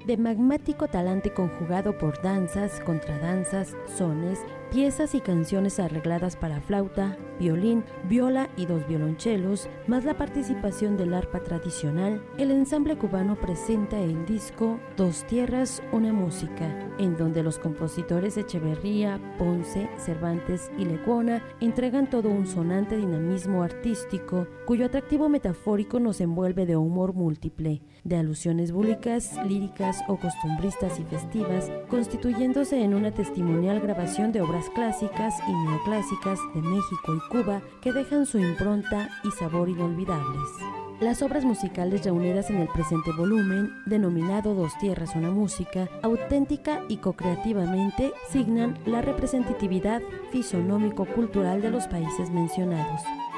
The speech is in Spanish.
de magmático talante conjugado por danzas, contradanzas, sones, piezas y canciones arregladas para flauta, violín, viola y 2 violonchelos, más la participación del arpa tradicional, el ensamble cubano presenta el disco Dos Tierras, una música, en donde los compositores Echeverría, Ponce, Cervantes y Lecuona entregan todo un sonante dinamismo artístico, cuyo atractivo metafórico nos envuelve de humor múltiple, de alusiones búlicas, líricas o costumbristas y festivas, constituyéndose en una testimonial grabación de obras clásicas y neoclásicas de México y Cuba que dejan su impronta y sabor inolvidables. Las obras musicales reunidas en el presente volumen, denominado Dos Tierras, una música, auténtica y co-creativamente signan la representatividad fisonómico-cultural de los países mencionados.